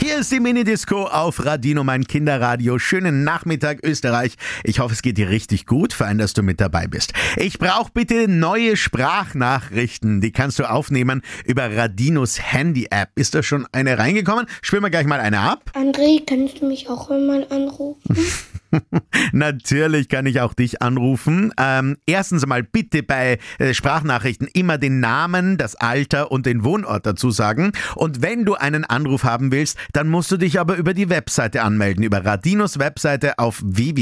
Hier ist die Minidisco auf Radino, mein Kinderradio. Schönen Nachmittag, Österreich. Ich hoffe, es geht dir richtig gut. Fein, dass du mit dabei bist. Ich brauche bitte neue Sprachnachrichten. Die kannst du aufnehmen über Radinos Handy-App. Ist da schon eine reingekommen? Spielen wir gleich mal eine ab. André, kannst du mich auch mal anrufen? Natürlich kann ich auch dich anrufen. Erstens mal bitte bei Sprachnachrichten immer den Namen, das Alter und den Wohnort dazu sagen. Und wenn du einen Anruf haben willst, dann musst du dich aber über die Webseite anmelden, über Radinos Webseite auf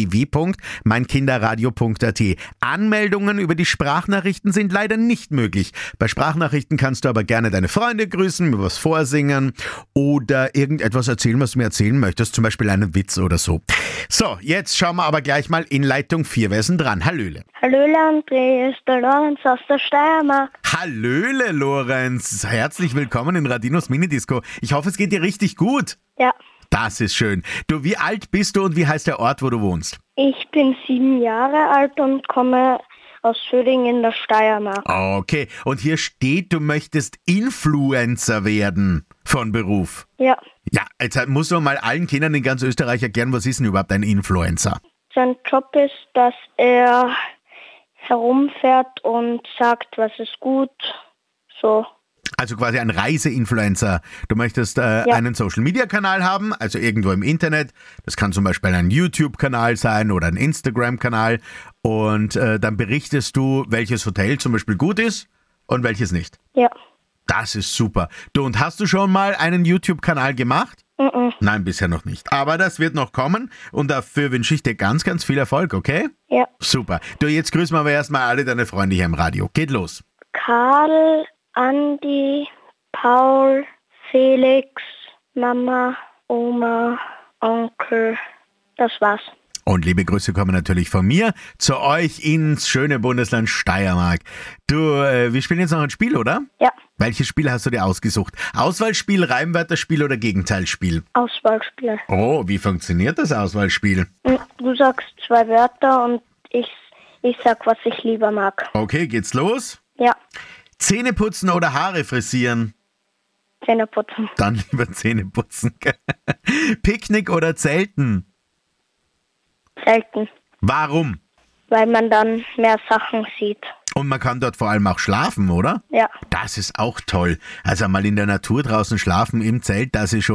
www.meinkinderradio.at. Anmeldungen über die Sprachnachrichten sind leider nicht möglich. Bei Sprachnachrichten kannst du aber gerne deine Freunde grüßen, mir was vorsingen oder irgendetwas erzählen, was du mir erzählen möchtest, zum Beispiel einen Witz oder so. So, jetzt schauen wir aber gleich mal in Leitung 4. Wer ist denn dran? Hallöle. Hallöle André, ist der Lorenz aus der Steiermark. Hallöle, Lorenz. Herzlich willkommen in Radinos Minidisco. Ich hoffe, es geht dir richtig gut. Ja, Das ist schön. Du, wie alt bist du und wie heißt der Ort, wo du wohnst? ich bin 7 Jahre alt und komme aus Schöding in der Steiermark. Okay, und hier steht, du möchtest Influencer werden von Beruf. Ja, Ja, jetzt musst du mal allen Kindern in ganz Österreich erklären, was ist denn überhaupt ein Influencer? sein Job ist, dass er herumfährt und sagt, was ist gut. So, Also quasi ein Reiseinfluencer. Du möchtest einen Social-Media-Kanal haben, also irgendwo im Internet. Das kann zum Beispiel ein YouTube-Kanal sein oder ein Instagram-Kanal. Und dann berichtest du, welches Hotel zum Beispiel gut ist und welches nicht. ja. Das ist super. Du, und hast du schon mal einen YouTube-Kanal gemacht? Nein, bisher noch nicht. Aber das wird noch kommen und dafür wünsche ich dir ganz, ganz viel Erfolg, okay? Ja. Super. Du, jetzt grüßen wir aber erstmal alle deine Freunde hier im Radio. Geht los. Karl, Andi, Paul, Felix, Mama, Oma, Onkel. Das war's. Und liebe Grüße kommen natürlich von mir zu euch ins schöne Bundesland Steiermark. Du, wir spielen jetzt noch ein Spiel, oder? Ja, Welches Spiel hast du dir ausgesucht? Auswahlspiel, Reimwörterspiel oder Gegenteilspiel? Auswahlspiel. Oh, wie funktioniert das Auswahlspiel? Du sagst 2 Wörter und ich sag, was ich lieber mag. Okay, geht's los? Ja, Zähne putzen oder Haare frisieren? Zähne putzen. Dann lieber Zähne putzen. Picknick oder Zelten? Selten, Warum? weil man dann mehr Sachen sieht. Und man kann dort vor allem auch schlafen, oder? Ja. Das ist auch toll. Also mal in der Natur draußen schlafen im Zelt, das ist schon